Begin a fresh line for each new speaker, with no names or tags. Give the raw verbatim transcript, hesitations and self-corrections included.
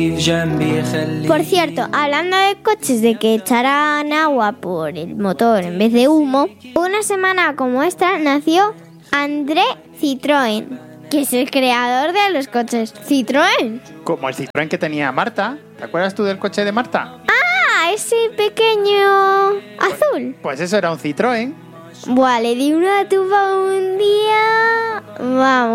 Por cierto, hablando de coches de que echarán agua por el motor en vez de humo, una semana como esta nació André Citroën, que es el creador de los coches Citroën.
Como el Citroën que tenía Marta. ¿Te acuerdas tú del coche de Marta?
Ah, ese pequeño azul.
Pues eso era un Citroën.
Buah, le di una tuba un día. Vamos.